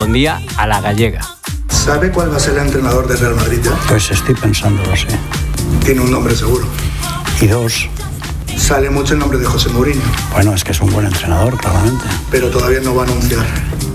respondía a la gallega. ¿Sabe cuál va a ser el entrenador del Real Madrid ya? Pues estoy pensándolo, sí. Tiene un nombre seguro. Y dos. Sale mucho el nombre de José Mourinho. Bueno, es que es un buen entrenador, claramente. Pero todavía no va a anunciar.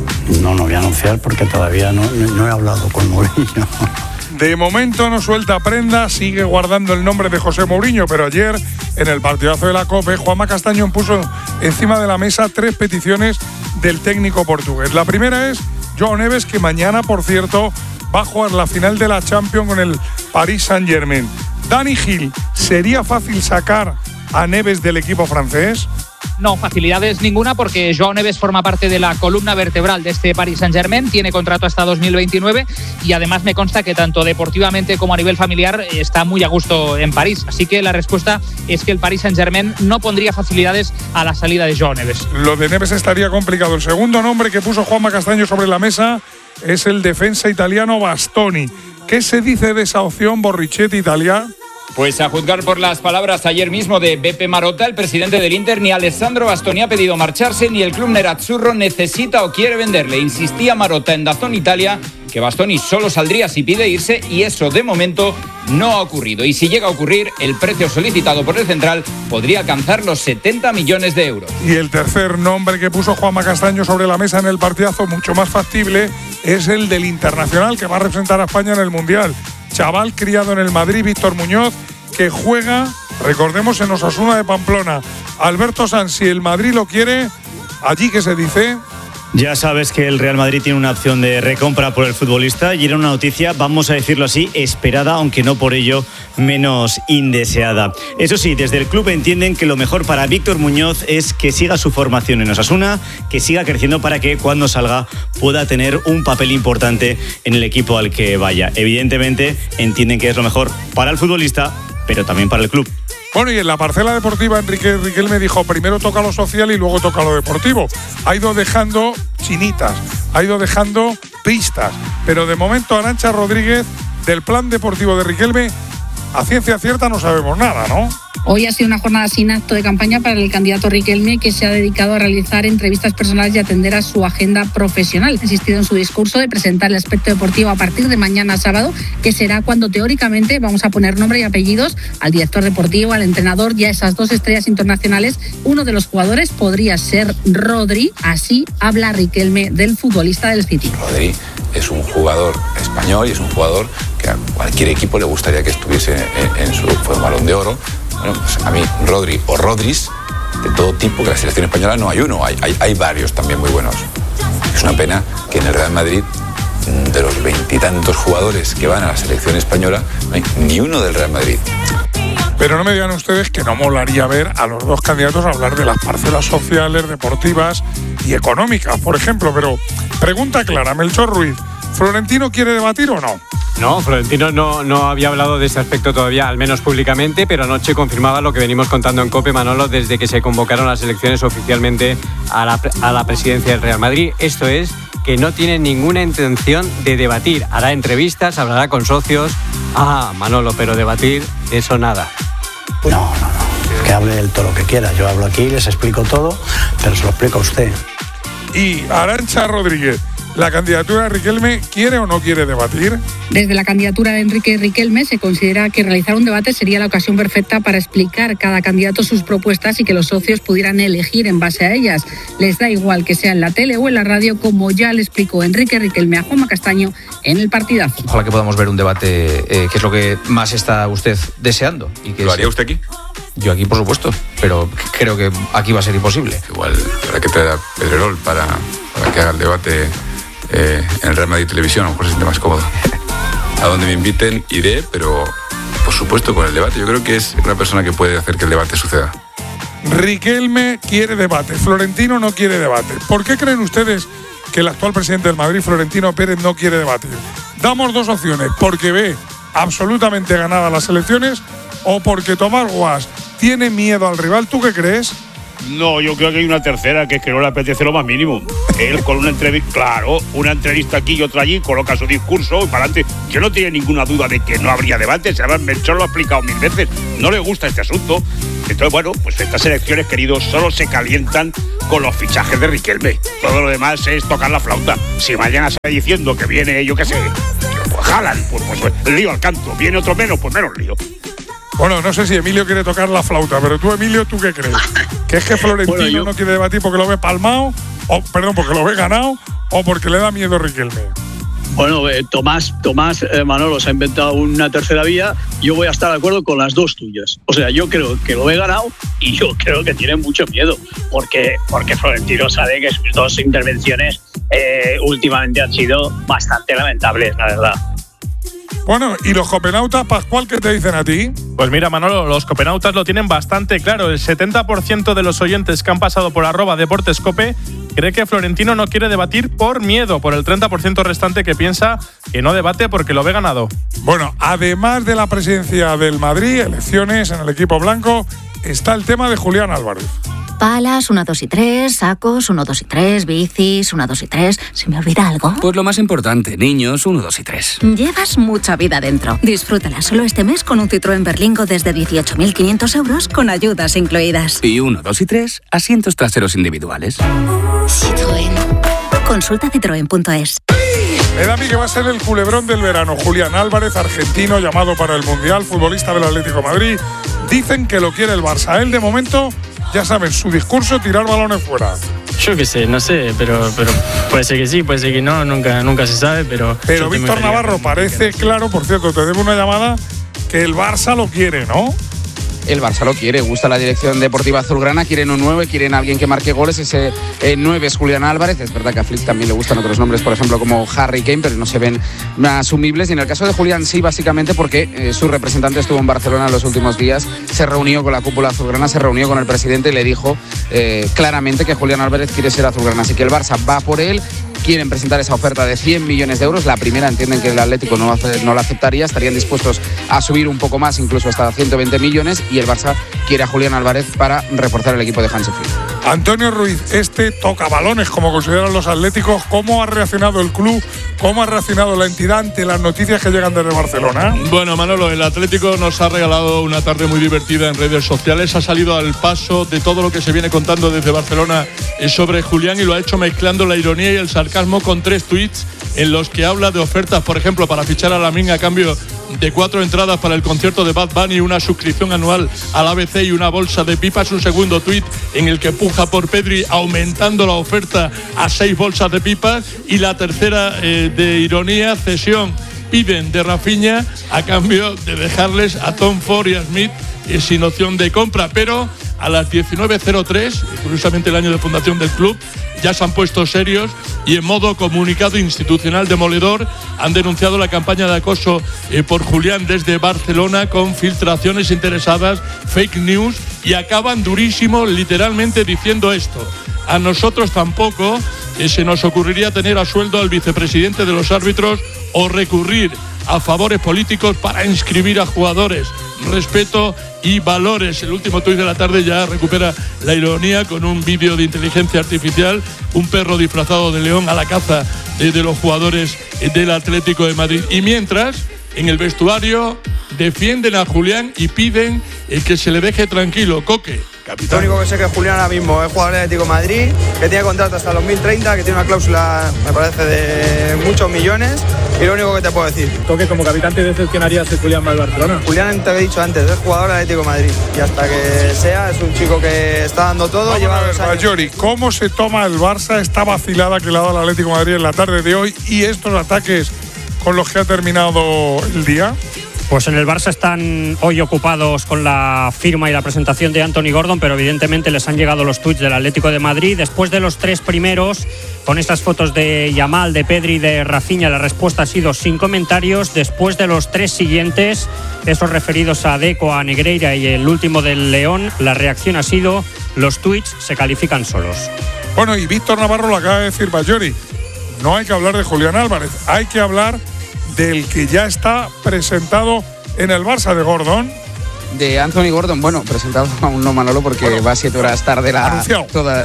No voy a anunciar porque todavía no he hablado con Mourinho. De momento no suelta prenda, sigue guardando el nombre de José Mourinho, pero ayer, en el partidazo de la COPE, Juanma Castaño puso encima de la mesa 3 peticiones del técnico portugués. La primera es João Neves, que mañana, por cierto, va a jugar la final de la Champions con el Paris Saint-Germain. Dani Gil, ¿sería fácil sacar a Neves del equipo francés? No, facilidades ninguna, porque João Neves forma parte de la columna vertebral de este Paris Saint-Germain, tiene contrato hasta 2029 y además me consta que tanto deportivamente como a nivel familiar está muy a gusto en París. Así que la respuesta es que el Paris Saint-Germain no pondría facilidades a la salida de João Neves. Lo de Neves estaría complicado. El segundo nombre que puso Juanma Castaño sobre la mesa es el defensa italiano Bastoni. ¿Qué se dice de esa opción, Borrichetti, Italia? Pues a juzgar por las palabras ayer mismo de Beppe Marotta, el presidente del Inter, ni Alessandro Bastoni ha pedido marcharse, ni el club nerazzurro necesita o quiere venderle. Insistía Marotta en DAZN Italia que Bastoni solo saldría si pide irse, y eso de momento no ha ocurrido. Y si llega a ocurrir, el precio solicitado por el central podría alcanzar los 70 millones de euros. Y el tercer nombre que puso Juanma Castaño sobre la mesa en el partidazo, mucho más factible, es el del internacional que va a representar a España en el Mundial. Chaval criado en el Madrid, Víctor Muñoz, que juega, recordemos, en Osasuna de Pamplona. Alberto Sanz, si el Madrid lo quiere, allí que se dice... Ya sabes que el Real Madrid tiene una opción de recompra por el futbolista y era una noticia, vamos a decirlo así, esperada, aunque no por ello menos indeseada. Eso sí, desde el club entienden que lo mejor para Víctor Muñoz es que siga su formación en Osasuna, que siga creciendo para que cuando salga pueda tener un papel importante en el equipo al que vaya. Evidentemente entienden que es lo mejor para el futbolista, pero también para el club. Bueno, y en la parcela deportiva, Enrique Riquelme dijo, primero toca lo social y luego toca lo deportivo. Ha ido dejando chinitas, ha ido dejando pistas, pero de momento Arantxa Rodríguez, del plan deportivo de Riquelme, a ciencia cierta no sabemos nada, ¿no? Hoy ha sido una jornada sin acto de campaña para el candidato Riquelme, que se ha dedicado a realizar entrevistas personales y atender a su agenda profesional. Ha insistido en su discurso de presentar el aspecto deportivo a partir de mañana sábado, que será cuando teóricamente vamos a poner nombre y apellidos al director deportivo, al entrenador y a esas 2 estrellas internacionales. Uno de los jugadores podría ser Rodri. Así habla Riquelme del futbolista del City. Rodri es un jugador español y es un jugador que a cualquier equipo le gustaría que estuviese en su Balón de Oro. Bueno, pues a mí Rodri o Rodris de todo tipo, que la selección española no hay uno, hay varios también muy buenos. Es una pena que en el Real Madrid, de los 20 y tantos jugadores que van a la selección española, no hay ni uno del Real Madrid. Pero no me digan ustedes que no molaría ver a los dos candidatos hablar de las parcelas sociales, deportivas y económicas, por ejemplo. Pero pregunta clara, Melchor Ruiz, ¿Florentino quiere debatir o no? No, Florentino no había hablado de ese aspecto todavía, al menos públicamente, pero anoche confirmaba lo que venimos contando en COPE, Manolo, desde que se convocaron las elecciones oficialmente a la presidencia del Real Madrid. Esto es, que no tiene ninguna intención de debatir. Hará entrevistas, hablará con socios. Manolo, pero debatir, eso nada. No. Que hable él todo lo que quiera. Yo hablo aquí, les explico todo, pero se lo explico a usted. Y Arantxa Rodríguez, ¿la candidatura de Riquelme quiere o no quiere debatir? Desde la candidatura de Enrique Riquelme se considera que realizar un debate sería la ocasión perfecta para explicar cada candidato sus propuestas y que los socios pudieran elegir en base a ellas. Les da igual que sea en la tele o en la radio, como ya le explicó Enrique Riquelme a Juanma Castaño en el partidazo. Ojalá que podamos ver un debate, que es lo que más está usted deseando. Y que ¿Lo haría usted aquí? Yo aquí, por supuesto, pero creo que aquí va a ser imposible. Igual habrá que traer a Pedrerol para que haga el debate en el Real Madrid Televisión, a lo mejor se siente más cómodo. A donde me inviten iré, pero por supuesto con el debate. Yo creo que es una persona que puede hacer que el debate suceda. Riquelme quiere debate, Florentino no quiere debate. ¿Por qué creen ustedes que el actual presidente del Madrid, Florentino Pérez, no quiere debatir? Damos 2 opciones, porque ve absolutamente ganadas las elecciones o porque Tomás Guas tiene miedo al rival. ¿Tú qué crees? No, yo creo que hay una tercera, que es que no le apetece lo más mínimo. Él con una entrevista, claro, una entrevista aquí y otra allí, coloca su discurso y para adelante. Yo no tengo ninguna duda de que no habría debate, se Melchor lo ha explicado 1000 veces. No le gusta este asunto. Entonces, bueno, pues estas selecciones, queridos, solo se calientan con los fichajes de Riquelme. Todo lo demás es tocar la flauta. Si mañana está diciendo que viene, yo qué sé, pues Haaland, pues lío al canto. Viene otro menos, pues menos lío. Bueno, no sé si Emilio quiere tocar la flauta, pero tú, Emilio, ¿tú qué crees? ¿Que es que Florentino no quiere debatir porque lo ve palmado, porque lo ve ganado, o porque le da miedo Riquelme? Bueno, Tomás Manolo se ha inventado una tercera vía. Yo voy a estar de acuerdo con las dos tuyas. O sea, yo creo que lo he ganado y yo creo que tiene mucho miedo. Porque Florentino sabe que sus dos intervenciones últimamente han sido bastante lamentables, la verdad. Bueno, ¿y los copenautas, Pascual, qué te dicen a ti? Pues mira, Manolo, los copenautas lo tienen bastante claro. El 70% de los oyentes que han pasado por @deportescope cree que Florentino no quiere debatir por miedo, por el 30% restante que piensa que no debate porque lo ve ganado. Bueno, además de la presidencia del Madrid, elecciones en el equipo blanco, está el tema de Julián Álvarez. Palas, 1, 2 y 3, sacos, 1, 2 y 3, bicis, 1, 2 y 3. ¿Se me olvida algo? Pues lo más importante, niños, 1, 2 y 3. Llevas mucha vida dentro. Disfrútala solo este mes con un Citroën Berlingo desde 18.500 euros con ayudas incluidas. Y 1, 2 y 3, asientos traseros individuales. Citroën. Consulta citroen.es. Me da a mí que va a ser el culebrón del verano. Julián Álvarez, argentino, llamado para el Mundial, futbolista del Atlético de Madrid. Dicen que lo quiere el Barça. Él, de momento, ya saben, su discurso, tirar balones fuera. Yo qué sé, no sé, pero puede ser que sí, puede ser que no, nunca se sabe, pero Víctor Navarro parece claro, por cierto, te debo una llamada, que el Barça lo quiere, ¿no? El Barça lo quiere, gusta la dirección deportiva azulgrana, quieren un 9, quieren alguien que marque goles, ese 9 es Julián Álvarez, es verdad que a Flick también le gustan otros nombres, por ejemplo como Harry Kane, pero no se ven asumibles, y en el caso de Julián sí, básicamente porque su representante estuvo en Barcelona en los últimos días, se reunió con la cúpula azulgrana, se reunió con el presidente y le dijo claramente que Julián Álvarez quiere ser azulgrana, así que el Barça va por él. Quieren presentar esa oferta de 100 millones de euros. La primera entienden que el Atlético no la aceptaría. Estarían dispuestos a subir un poco más, incluso hasta 120 millones. Y el Barça quiere a Julián Álvarez para reforzar el equipo de Hansi Flick. Antonio Ruiz, toca balones, como consideran los atléticos. ¿Cómo ha reaccionado el club? ¿Cómo ha reaccionado la entidad ante las noticias que llegan desde Barcelona? Bueno, Manolo, el Atlético nos ha regalado una tarde muy divertida en redes sociales. Ha salido al paso de todo lo que se viene contando desde Barcelona sobre Julián y lo ha hecho mezclando la ironía y el sarcasmo con 3 tweets en los que habla de ofertas, por ejemplo, para fichar a Lamine a cambio de 4 entradas para el concierto de Bad Bunny, una suscripción anual al ABC y una bolsa de pipas. Un segundo tuit en el que puja por Pedri aumentando la oferta a 6 bolsas de pipas. Y la tercera de ironía, cesión piden de Rafinha a cambio de dejarles a Tom Ford y a Smith sin opción de compra. Pero a las 19:03, curiosamente el año de fundación del club, ya se han puesto serios y en modo comunicado institucional demoledor han denunciado la campaña de acoso por Julián desde Barcelona con filtraciones interesadas, fake news, y acaban durísimo literalmente diciendo esto: a nosotros tampoco se nos ocurriría tener a sueldo al vicepresidente de los árbitros o recurrir a favores políticos para inscribir a jugadores. Respeto y valores. El último tuit de la tarde ya recupera la ironía con un vídeo de inteligencia artificial, un perro disfrazado de león a la caza de los jugadores del Atlético de Madrid. Y mientras, en el vestuario defienden a Julián y piden que se le deje tranquilo. Coque, capitán. Lo único que sé que Julián ahora mismo es jugador del Atlético de Madrid, que tiene contrato hasta el 2030, que tiene una cláusula, me parece, de muchos millones, y lo único que te puedo decir. Coque, como capitán, ¿te decepcionaría si Julián va al Barcelona? Julián, te he dicho antes, es jugador del Atlético de Madrid, y hasta que sea, es un chico que está dando todo. Vamos a ver, Bayori, ¿cómo se toma el Barça esta vacilada que le ha dado al Atlético de Madrid en la tarde de hoy y estos ataques con los que ha terminado el día? Pues en el Barça están hoy ocupados con la firma y la presentación de Anthony Gordon, pero evidentemente les han llegado los tuits del Atlético de Madrid. Después de los 3 primeros, con estas fotos de Yamal, de Pedri y de Rafinha, la respuesta ha sido sin comentarios. Después de los 3 siguientes, esos referidos a Deco, a Negreira y el último del León, la reacción ha sido: los tuits se califican solos. Bueno, y Víctor Navarro lo acaba de decir Bayori. No hay que hablar de Julián Álvarez, hay que hablar del que ya está presentado en el Barça, de Gordon. De Anthony Gordon, bueno, presentado aún no, Manolo, porque va 7 horas tarde anunciado.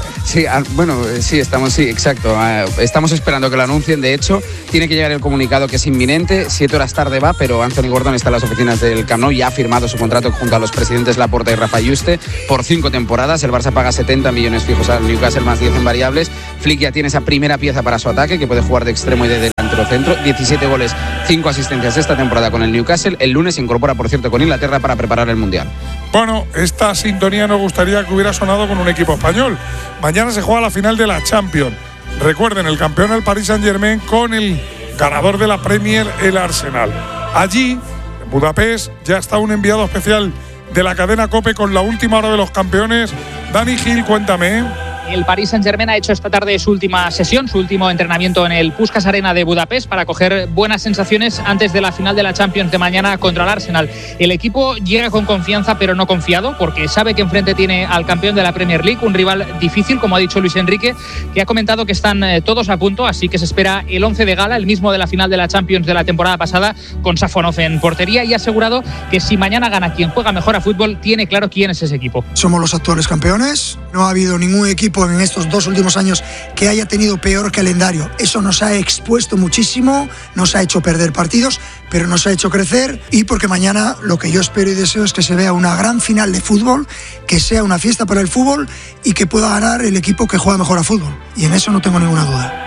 Sí, exacto. Estamos esperando que lo anuncien. De hecho, tiene que llegar el comunicado que es inminente. 7 horas tarde va, pero Anthony Gordon está en las oficinas del Camp Nou y ha firmado su contrato junto a los presidentes Laporta y Rafa Yuste por 5 temporadas. El Barça paga 70 millones fijos al Newcastle más 10 en variables. Flick ya tiene esa primera pieza para su ataque, que puede jugar de extremo y de delantero centro. 17 goles, 5 asistencias esta temporada con el Newcastle. El lunes se incorpora, por cierto, con Inglaterra para preparar el Mundial. Bueno, esta sintonía nos gustaría que hubiera sonado con un equipo español. Mañana se juega la final de la Champions. Recuerden, el campeón el Paris Saint-Germain con el ganador de la Premier, el Arsenal. Allí, en Budapest, ya está un enviado especial de la cadena COPE con la última hora de los campeones. Dani Gil, cuéntame. El Paris Saint-Germain ha hecho esta tarde su última sesión, su último entrenamiento en el Puskás Arena de Budapest para coger buenas sensaciones antes de la final de la Champions de mañana contra el Arsenal. El equipo llega con confianza pero no confiado porque sabe que enfrente tiene al campeón de la Premier League, un rival difícil, como ha dicho Luis Enrique, que ha comentado que están todos a punto, así que se espera el 11 de gala, el mismo de la final de la Champions de la temporada pasada, con Safonov en portería, y ha asegurado que si mañana gana quien juega mejor a fútbol, tiene claro quién es ese equipo. Somos los actuales campeones, no ha habido ningún equipo en estos 2 últimos años que haya tenido peor calendario. Eso nos ha expuesto muchísimo, nos ha hecho perder partidos, pero nos ha hecho crecer, y porque mañana lo que yo espero y deseo es que se vea una gran final de fútbol, que sea una fiesta para el fútbol y que pueda ganar el equipo que juega mejor a fútbol. Y en eso no tengo ninguna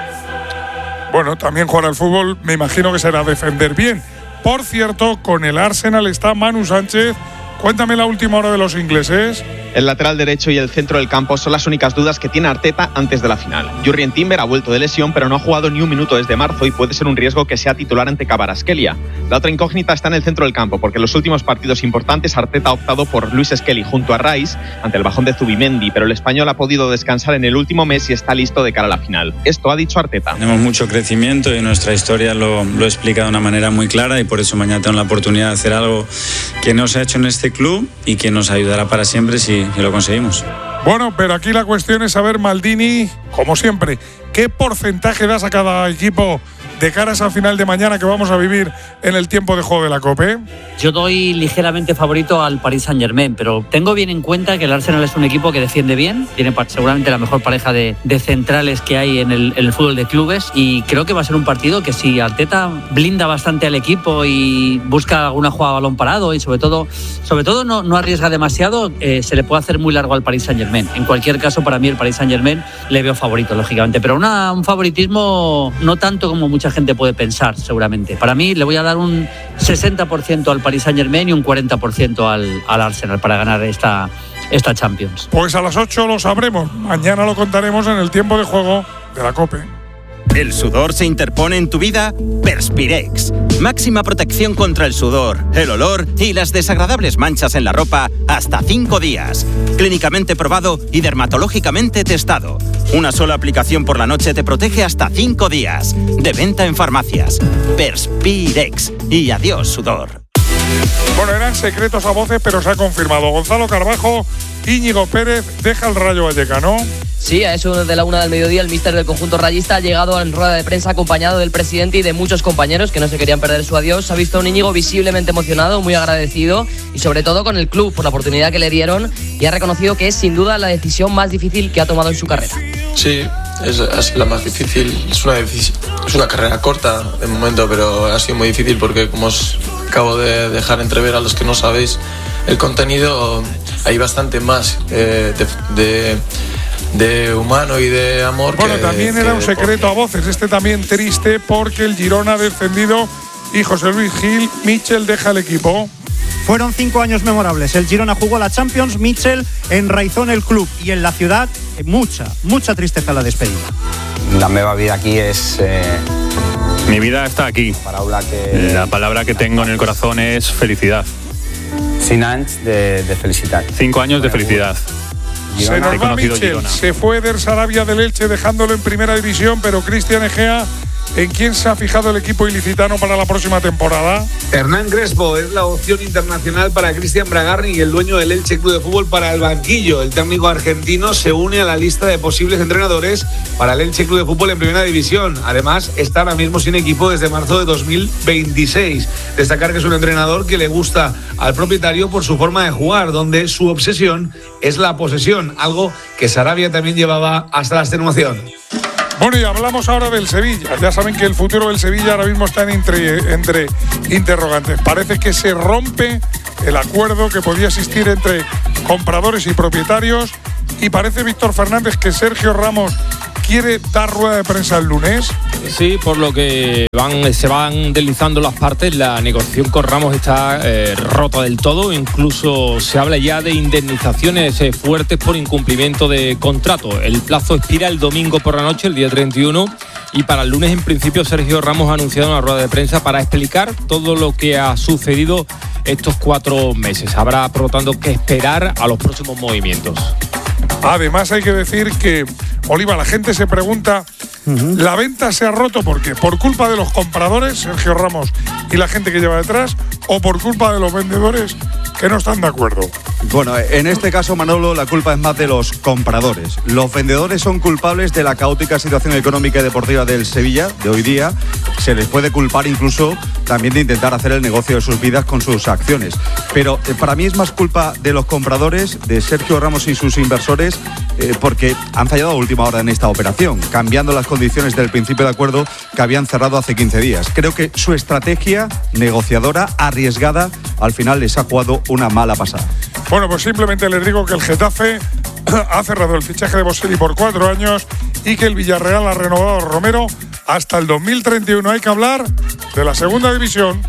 duda. Bueno, también jugar al fútbol me imagino que será defender bien. Por cierto, con el Arsenal está Manu Sánchez. Cuéntame la última hora de los ingleses. El lateral derecho y el centro del campo son las únicas dudas que tiene Arteta antes de la final. Jurrien Timber ha vuelto de lesión, pero no ha jugado ni un minuto desde marzo y puede ser un riesgo que sea titular ante Kvaratskhelia. La otra incógnita está en el centro del campo, porque en los últimos partidos importantes Arteta ha optado por Luis Skelly junto a Rice ante el bajón de Zubimendi, pero el español ha podido descansar en el último mes y está listo de cara a la final. Esto ha dicho Arteta. Tenemos mucho crecimiento y nuestra historia lo explica de una manera muy clara, y por eso mañana tengo la oportunidad de hacer algo que no se ha hecho en este club y que nos ayudará para siempre si lo conseguimos. Bueno, pero aquí la cuestión es saber, Maldini, como siempre, ¿qué porcentaje das a cada equipo de cara a esa final de mañana que vamos a vivir en el tiempo de juego de la COPE? Yo doy ligeramente favorito al Paris Saint-Germain, pero tengo bien en cuenta que el Arsenal es un equipo que defiende bien, tiene seguramente la mejor pareja de centrales que hay en el fútbol de clubes, y creo que va a ser un partido que si Arteta blinda bastante al equipo y busca alguna jugada a balón parado y sobre todo no arriesga demasiado, se le puede hacer muy largo al Paris Saint-Germain. En cualquier caso, para mí el Paris Saint-Germain le veo favorito, lógicamente, pero un favoritismo no tanto como mucha gente puede pensar, seguramente. Para mí le voy a dar un 60% al Paris Saint-Germain y un 40% al Arsenal para ganar esta Champions. Pues a las 8 lo sabremos. Mañana lo contaremos en el tiempo de juego de la COPE. ¿El sudor se interpone en tu vida? Perspirex. Máxima protección contra el sudor, el olor y las desagradables manchas en la ropa hasta 5 días. Clínicamente probado y dermatológicamente testado. Una sola aplicación por la noche te protege hasta 5 días. De venta en farmacias. Perspirex. Y adiós, sudor. Bueno, eran secretos a voces, pero se ha confirmado. Gonzalo Carbajo, Íñigo Pérez deja el Rayo Vallecano. Sí, a eso de la 1 del mediodía el míster del conjunto rayista ha llegado en rueda de prensa acompañado del presidente y de muchos compañeros que no se querían perder su adiós. Ha visto a un Íñigo visiblemente emocionado, muy agradecido y sobre todo con el club por la oportunidad que le dieron, y ha reconocido que es sin duda la decisión más difícil que ha tomado en su carrera. Sí, es la más difícil. Es una carrera corta de momento, pero ha sido muy difícil porque, como os acabo de dejar entrever a los que no sabéis el contenido, hay bastante más de humano y de amor. Bueno, también era un secreto a voces. Este también triste porque el Girona ha descendido y José Luis Gil, Mitchell deja el equipo. Fueron 5 años memorables. El Girona jugó la Champions, Mitchell enraizó en el club y en la ciudad mucha tristeza a la despedida. La meva vida aquí es... Mi vida está aquí. La palabra que tengo en el corazón es felicidad. 5 años de felicidad. 5 años de felicidad. Se nos va Mitchell, se fue del Sarabia del Elche dejándolo en primera división, pero Cristian Egea ¿En quién se ha fijado el equipo ilicitano para la próxima temporada? Hernán Crespo es la opción internacional para Cristian Bragarni y el dueño del Elche Club de Fútbol para el banquillo. El técnico argentino se une a la lista de posibles entrenadores para el Elche Club de Fútbol en Primera División. Además, está ahora mismo sin equipo desde marzo de 2026. Destacar que es un entrenador que le gusta al propietario por su forma de jugar, donde su obsesión es la posesión, algo que Sarabia también llevaba hasta la extenuación. Bueno, y hablamos ahora del Sevilla. Ya saben que el futuro del Sevilla ahora mismo está entre interrogantes. Parece que se rompe el acuerdo que podía existir entre compradores y propietarios, y parece, Víctor Fernández, que Sergio Ramos quiere dar rueda de prensa el lunes. Sí, por lo que se van deslizando las partes, la negociación con Ramos está rota del todo. Incluso se habla ya de indemnizaciones fuertes por incumplimiento de contrato. El plazo expira el domingo por la noche, el día 31, y para el lunes, en principio, Sergio Ramos ha anunciado una rueda de prensa para explicar todo lo que ha sucedido estos 4 meses. Habrá, por lo tanto, que esperar a los próximos movimientos. Además, hay que decir que, Oliva, la gente se pregunta, ¿la venta se ha roto por qué? ¿Por culpa de los compradores, Sergio Ramos y la gente que lleva detrás, o por culpa de los vendedores que no están de acuerdo? Bueno, en este caso, Manolo, la culpa es más de los compradores. Los vendedores son culpables de la caótica situación económica y deportiva del Sevilla de hoy día. Se les puede culpar incluso también de intentar hacer el negocio de sus vidas con sus acciones. Pero para mí es más culpa de los compradores, de Sergio Ramos y sus inversores, porque han fallado a última hora en esta operación, cambiando las condiciones del principio de acuerdo que habían cerrado hace 15 días. Creo que su estrategia negociadora, arriesgada, al final les ha jugado una mala pasada. Bueno, pues simplemente les digo que el Getafe ha cerrado el fichaje de Boselli por 4 años y que el Villarreal ha renovado a Romero hasta el 2031. Hay que hablar de la segunda división.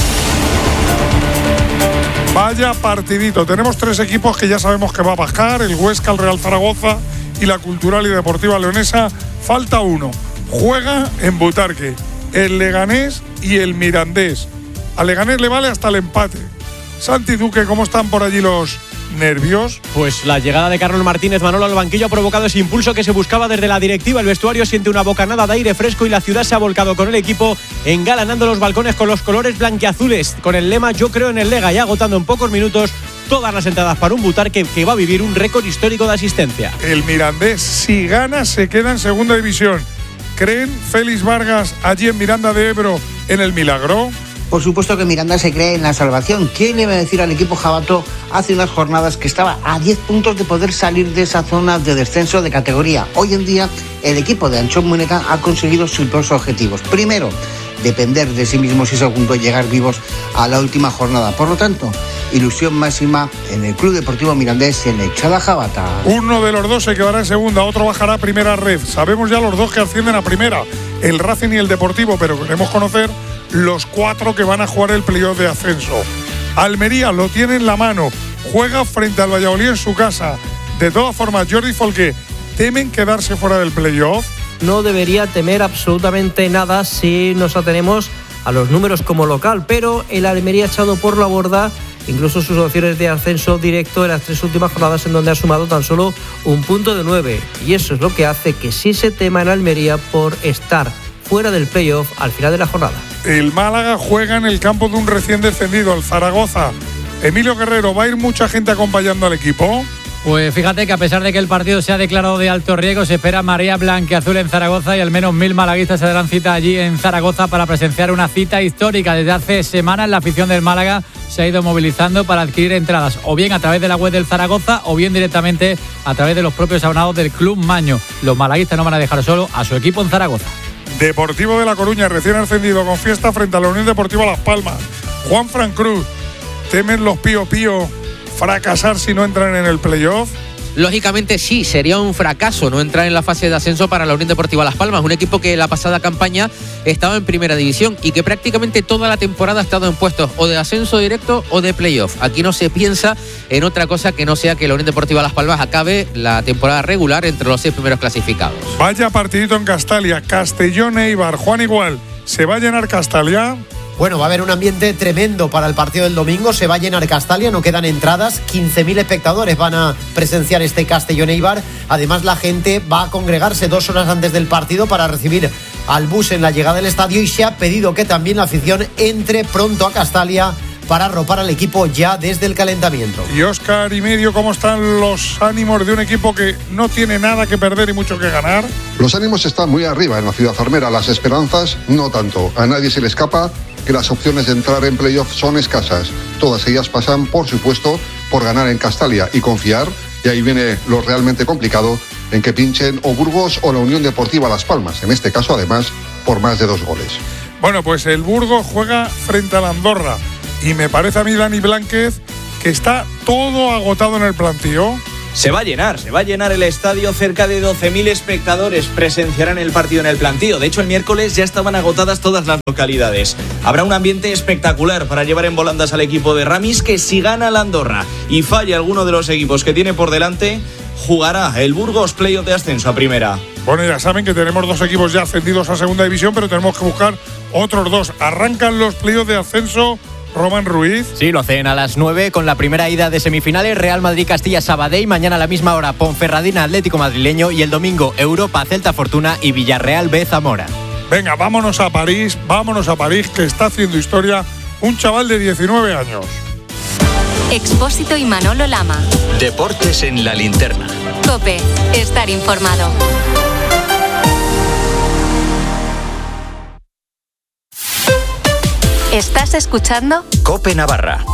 Vaya partidito. Tenemos 3 equipos que ya sabemos que va a bajar: el Huesca, el Real Zaragoza y la Cultural y Deportiva Leonesa. Falta uno. Juega en Butarque el Leganés y el Mirandés. Al Leganés le vale hasta el empate. Santi Duque, ¿cómo están por allí los nervios? Pues la llegada de Carlos Martínez, Manolo, al banquillo ha provocado ese impulso que se buscaba desde la directiva. El vestuario siente una bocanada de aire fresco y la ciudad se ha volcado con el equipo, engalanando los balcones con los colores blanquiazules, con el lema "Yo creo en el Lega", y agotando en pocos minutos todas las entradas para un Butarque que va a vivir un récord histórico de asistencia. El Mirandés, si gana, se queda en segunda división. ¿Creen, Félix Vargas, allí en Miranda de Ebro, en el milagro? Por supuesto que Miranda se cree en la salvación. ¿Quién le va a decir al equipo jabato hace unas jornadas que estaba a 10 puntos de poder salir de esa zona de descenso de categoría? Hoy en día, el equipo de Anchón Muneca ha conseguido sus 2 objetivos. Primero, depender de sí mismos, y segundo, llegar vivos a la última jornada. Por lo tanto, ilusión máxima en el Club Deportivo Mirandés y en el Chala Jabata. Uno de los dos se quedará en segunda, otro bajará a primera red. Sabemos ya los 2 que ascienden a primera, el Racing y el Deportivo, pero queremos conocer los 4 que van a jugar el playoff de ascenso. Almería lo tiene en la mano, juega frente al Valladolid en su casa. De todas formas, Jordi Folqué, ¿temen quedarse fuera del playoff? No debería temer absolutamente nada si nos atenemos a los números como local, pero el Almería ha echado por la borda incluso sus opciones de ascenso directo en las 3 últimas jornadas, en donde ha sumado tan solo 1 punto de 9, y eso es lo que hace que sí se tema en Almería por estar fuera del playoff al final de la jornada. El Málaga juega en el campo de un recién descendido, el Zaragoza. Emilio Guerrero, ¿va a ir mucha gente acompañando al equipo? Pues fíjate que a pesar de que el partido se ha declarado de alto riesgo, se espera marea blanquiazul en Zaragoza y al menos 1000 malaguistas se darán cita allí en Zaragoza para presenciar una cita histórica. Desde hace semanas la afición del Málaga se ha ido movilizando para adquirir entradas, o bien a través de la web del Zaragoza o bien directamente a través de los propios abonados del Club Maño. Los malaguistas no van a dejar solo a su equipo en Zaragoza. Deportivo de La Coruña, recién ascendido, con fiesta frente a la Unión Deportiva Las Palmas. Juan Fran Cruz, ¿temen los Pío Pío fracasar si no entran en el playoff? Lógicamente sí, sería un fracaso no entrar en la fase de ascenso para la Unión Deportiva Las Palmas, un equipo que la pasada campaña estaba en primera división y que prácticamente toda la temporada ha estado en puestos o de ascenso directo o de playoff. Aquí no se piensa en otra cosa que no sea que la Unión Deportiva Las Palmas acabe la temporada regular entre los 6 primeros clasificados. Vaya partidito en Castalia, Castellón-Eibar. Juan, igual, ¿se va a llenar Castalia? Bueno, va a haber un ambiente tremendo para el partido del domingo. Se va a llenar Castalia, no quedan entradas. 15.000 espectadores van a presenciar este Castellón-Eibar. Además, la gente va a congregarse 2 horas antes del partido para recibir al bus en la llegada del estadio y se ha pedido que también la afición entre pronto a Castalia para arropar al equipo ya desde el calentamiento. Y Óscar y medio, ¿cómo están los ánimos de un equipo que no tiene nada que perder y mucho que ganar? Los ánimos están muy arriba en la ciudad armera, las esperanzas no tanto. A nadie se le escapa que las opciones de entrar en playoff son escasas. Todas ellas pasan, por supuesto, por ganar en Castalia y confiar, y ahí viene lo realmente complicado, en que pinchen o Burgos o la Unión Deportiva Las Palmas, en este caso además por más de 2 goles. Bueno, pues el Burgos juega frente al Andorra. Y me parece a mí, Dani Blánquez, que está todo agotado en el plantío. Se va a llenar el estadio, cerca de 12.000 espectadores presenciarán el partido en el plantío. De hecho, el miércoles ya estaban agotadas todas las localidades. Habrá un ambiente espectacular para llevar en volandas al equipo de Ramis, que si gana la Andorra y falla alguno de los equipos que tiene por delante, jugará el Burgos playoff de ascenso a primera. Bueno, ya saben que tenemos 2 equipos ya ascendidos a segunda división, pero tenemos que buscar otros 2. Arrancan los playoffs de ascenso. Román Ruiz. Sí, lo hacen a las 9 con la primera ida de semifinales, Real Madrid-Castilla-Sabadell, mañana a la misma hora Ponferradina-Atlético Madrileño y el domingo Europa-Celta Fortuna y Villarreal-B-Zamora. Venga, vámonos a París, que está haciendo historia un chaval de 19 años. Expósito y Manolo Lama. Deportes en la linterna. COPE, estar informado. ¿Estás escuchando? COPE Navarra.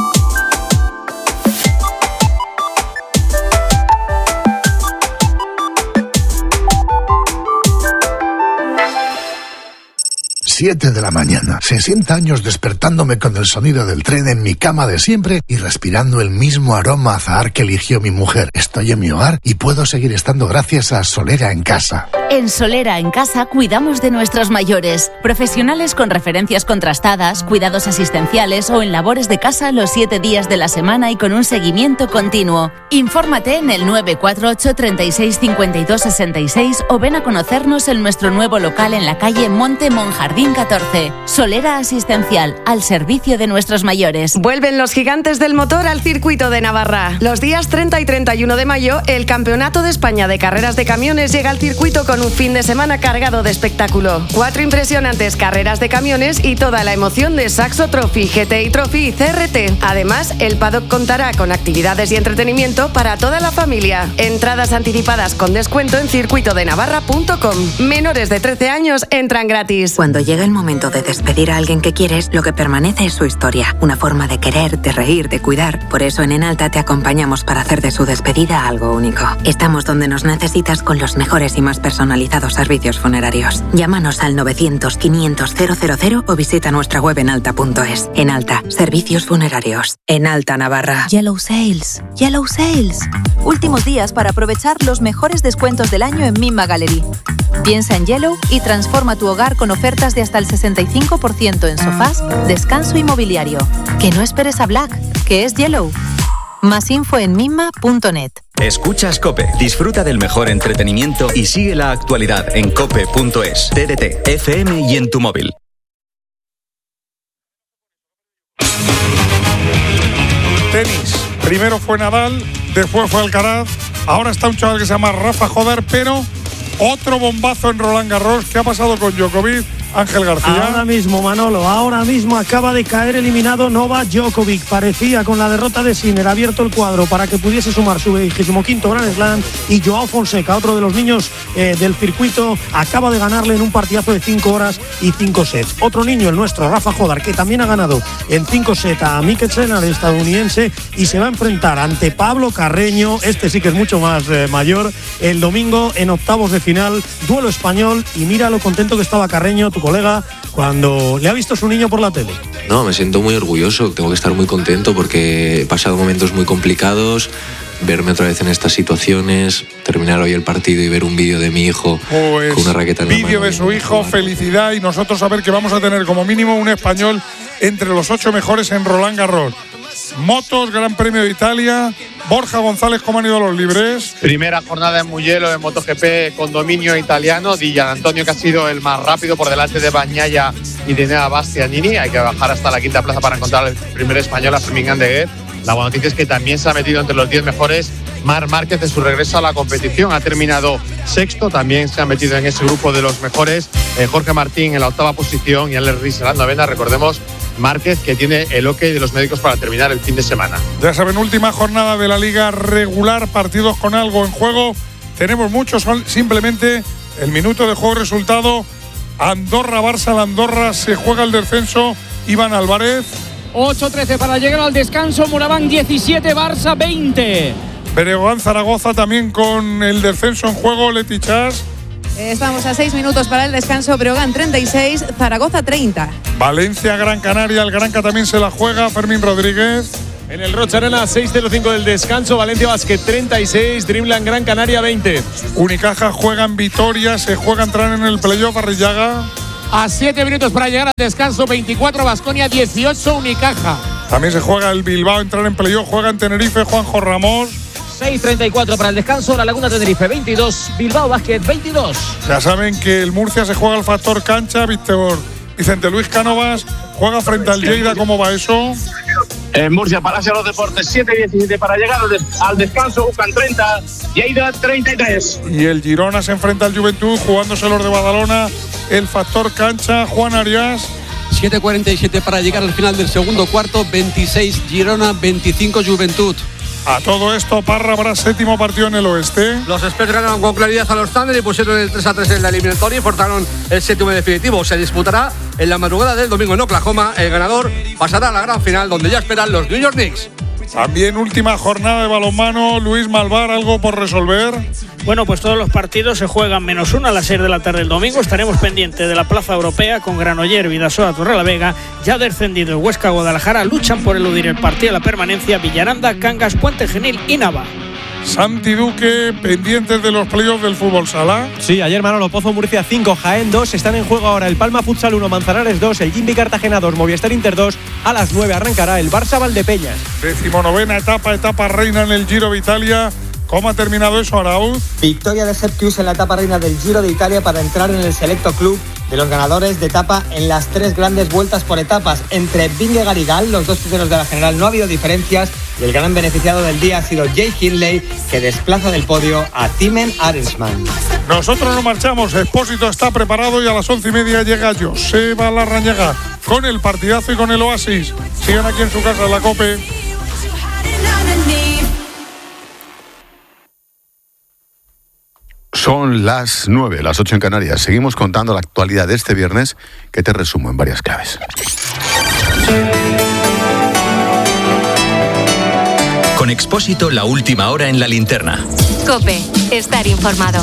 Siete de la mañana. 60 años despertándome con el sonido del tren en mi cama de siempre y respirando el mismo aroma a azahar que eligió mi mujer. Estoy en mi hogar y puedo seguir estando gracias a Solera en Casa. En Solera en Casa cuidamos de nuestros mayores. Profesionales con referencias contrastadas, cuidados asistenciales o en labores de casa los 7 días de la semana y con un seguimiento continuo. Infórmate en el 948 36 52 66 o ven a conocernos en nuestro nuevo local en la calle Monte Monjardín 14. Solera Asistencial, al servicio de nuestros mayores. Vuelven los gigantes del motor al circuito de Navarra. Los días 30 y 31 de mayo, el Campeonato de España de Carreras de Camiones llega al circuito con un fin de semana cargado de espectáculo. 4 impresionantes carreras de camiones y toda la emoción de Saxo Trophy, GTI Trophy y CRT. Además, el paddock contará con actividades y entretenimiento para toda la familia. Entradas anticipadas con descuento en circuitodenavarra.com. Menores de 13 años entran gratis. Cuando llega el momento de despedir a alguien que quieres, lo que permanece es su historia. Una forma de querer, de reír, de cuidar. Por eso en Enalta te acompañamos para hacer de su despedida algo único. Estamos donde nos necesitas con los mejores y más personalizados servicios funerarios. Llámanos al 900-500-000 o visita nuestra web enalta.es. Enalta, servicios funerarios. Enalta Navarra. Yellow Sales. Yellow Sales. Últimos días para aprovechar los mejores descuentos del año en Mimma Gallery. Piensa en Yellow y transforma tu hogar con ofertas de hasta el 65% en sofás, descanso y mobiliario. Que no esperes a Black, que es Yellow. Más info en mimma.net. Escuchas COPE. Disfruta del mejor entretenimiento y sigue la actualidad en cope.es, TDT, FM y en tu móvil. Tenis. Primero fue Nadal, después fue Alcaraz. Ahora está un chaval que se llama Rafa Jodar, pero otro bombazo en Roland Garros. ¿Qué ha pasado con Djokovic? Ángel García. Ahora mismo, Manolo, acaba de caer eliminado Novak Djokovic. Parecía con la derrota de Sinner abierto el cuadro para que pudiese sumar su 25º Grand Slam, y Joao Fonseca, otro de los niños del circuito, acaba de ganarle en un partidazo de 5 horas y 5 sets. Otro niño, el nuestro, Rafa Jodar, que también ha ganado en 5 sets a Mikkelsen, al estadounidense, y se va a enfrentar ante Pablo Carreño, este sí que es mucho más mayor, el domingo en octavos de final, duelo español. Y mira lo contento que estaba Carreño, tu colega, cuando le ha visto su niño por la tele. No, me siento muy orgulloso, tengo que estar muy contento porque he pasado momentos muy complicados. Verme otra vez en estas situaciones, terminar hoy el partido y ver un vídeo de mi hijo con una raqueta en la mano. Vídeo de su hijo, felicidad, y nosotros saber que vamos a tener como mínimo un español entre los 8 mejores en Roland Garros. Motos, Gran Premio de Italia. Borja González, ¿cómo han ido los libres? Primera jornada en Mugello en MotoGP con dominio italiano. Di Gianantonio, que ha sido el más rápido por delante de Bagnaia y de Nea Bastianini. Hay que bajar hasta la quinta plaza para encontrar el primer español, a Fermín Gandeguet. La buena noticia es que también se ha metido entre los 10 mejores Marc Márquez en su regreso a la competición. Ha terminado sexto, también se ha metido en ese grupo de los mejores Jorge Martín en la octava posición y Alex Rins en la novena. Recordemos, Márquez que tiene el ok de los médicos para terminar el fin de semana. Ya saben, última jornada de la liga regular, partidos con algo en juego. Tenemos muchos, son simplemente el minuto de juego, resultado Andorra-Barça. La Andorra se juega el descenso. Iván Álvarez. 8-13 para llegar al descanso. Moraván 17, Barça 20. Breogán-Zaragoza también con el descenso en juego. Leti Chas. Estamos a 6 minutos para el descanso. Breogán 36, Zaragoza 30. Valencia-Gran Canaria. El Granca también se la juega. Fermín Rodríguez. En el Rocha Arena, 6:05 del descanso. Valencia Basket 36, Dreamland Gran Canaria 20. Unicaja juega en Vitoria, se juega a entrar en el playoff. Arrillaga. A 7 minutos para llegar al descanso, 24 Baskonia, 18 Unicaja. También se juega el Bilbao, entrar en playoff, juega en Tenerife, Juanjo Ramos. 6:34 para el descanso, La Laguna Tenerife 22, Bilbao Basket 22. Ya saben que el Murcia se juega al factor cancha. Vicente Luis Cánovas juega frente al Lleida. ¿Cómo va eso? En Murcia, Palacio de los Deportes, 7:17 para llegar al descanso. UCAN 30, Lleida 33. Y el Girona se enfrenta al Juventud, jugándose los de Badalona. El factor cancha, Juan Arias. 7:47 para llegar al final del segundo cuarto. 26 Girona, 25 Juventud. A todo esto, Parra habrá séptimo partido en el oeste. Los Spurs ganaron con claridad a los Thunder y pusieron el 3-3 en la eliminatoria y forzaron el séptimo definitivo. Se disputará en la madrugada del domingo en Oklahoma. El ganador pasará a la gran final, donde ya esperan los New York Knicks. También última jornada de balonmano. Luis Malvar, ¿algo por resolver? Bueno, pues todos los partidos se juegan -1 a las 6 de la tarde del domingo. Estaremos pendientes de la plaza europea con Granollers, Vidasoa, Torrelavega. Ya descendido el Huesca, Guadalajara luchan por eludir el partido de la permanencia. Villaranda, Cangas, Puente Genil y Nava. Santi Duque, pendientes de los playoffs del fútbol sala. Sí, ayer Manolo, Pozo Murcia 5, Jaén 2. Están en juego ahora el Palma Futsal 1, Manzanares 2, el Jimbi Cartagena 2, Movistar Inter 2. A las 9 arrancará el Barça Valdepeñas. 19ª etapa reina en el Giro de Italia. ¿Cómo ha terminado eso, Arauz? Victoria de Septius en la etapa reina del Giro de Italia para entrar en el selecto club de los ganadores de etapa en las 3 grandes vueltas por etapas. Entre Vingegaard y Gal, los dos primeros de la general, no ha habido diferencias y el gran beneficiado del día ha sido Jay Hindley, que desplaza del podio a Timen Arensman. Nosotros nos marchamos, Expósito está preparado y a las 11:30 llega Joseba Larrañaga con el partidazo y con el Oasis. Sigan aquí en su casa, en la COPE. Son las 9, las 8 en Canarias. Seguimos contando la actualidad de este viernes, que te resumo en varias claves. Con Expósito, la última hora en la linterna. COPE, estar informado.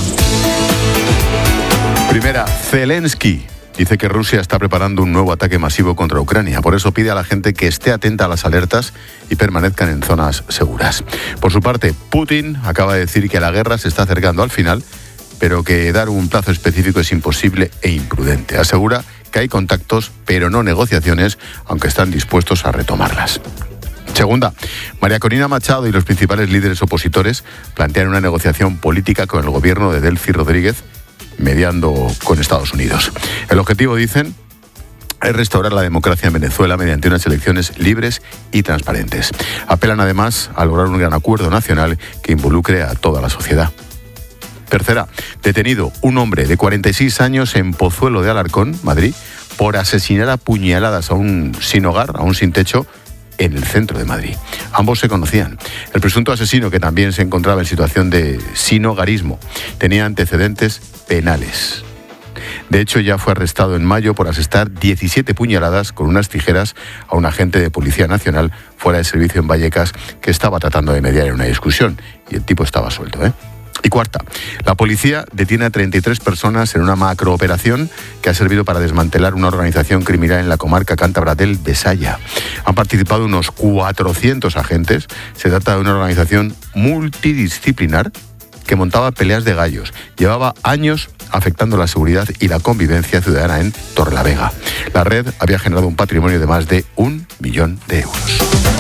Primera, Zelensky dice que Rusia está preparando un nuevo ataque masivo contra Ucrania. Por eso pide a la gente que esté atenta a las alertas y permanezcan en zonas seguras. Por su parte, Putin acaba de decir que la guerra se está acercando al final, pero que dar un plazo específico es imposible e imprudente. Asegura que hay contactos, pero no negociaciones, aunque están dispuestos a retomarlas. Segunda, María Corina Machado y los principales líderes opositores plantean una negociación política con el gobierno de Delcy Rodríguez, mediando con Estados Unidos. El objetivo, dicen, es restaurar la democracia en Venezuela mediante unas elecciones libres y transparentes. Apelan además a lograr un gran acuerdo nacional que involucre a toda la sociedad. Tercera, detenido un hombre de 46 años en Pozuelo de Alarcón, Madrid, por asesinar a puñaladas a un sin hogar, a un sin techo, en el centro de Madrid. Ambos se conocían. El presunto asesino, que también se encontraba en situación de sinhogarismo, tenía antecedentes penales. De hecho, ya fue arrestado en mayo por asestar 17 puñaladas con unas tijeras a un agente de Policía Nacional fuera de servicio en Vallecas que estaba tratando de mediar en una discusión. Y el tipo estaba suelto, ¿eh? Y cuarta, la policía detiene a 33 personas en una macrooperación que ha servido para desmantelar una organización criminal en la comarca cántabra del Besaya. Han participado unos 400 agentes. Se trata de una organización multidisciplinar que montaba peleas de gallos. Llevaba años afectando la seguridad y la convivencia ciudadana en Torrelavega. La red había generado un patrimonio de más de 1 millón de euros.